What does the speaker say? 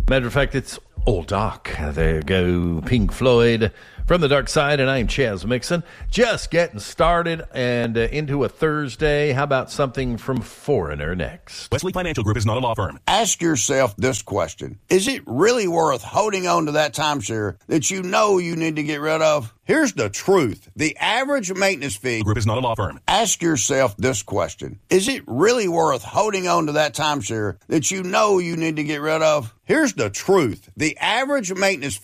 Matter of fact, it's Old Doc. There you go, Pink Floyd from the Dark Side, and I'm Chaz Mixon. Just getting started and into a Thursday. How about something from Foreigner next? Wesley Financial Group is not a law firm. Ask yourself this question. Is it really worth holding on to that timeshare that you know you need to get rid of? Here's the truth. The average maintenance fee Group is not a law firm. Ask yourself this question. Is it really worth holding on to that timeshare that you know you need to get rid of? Here's the truth. The average maintenance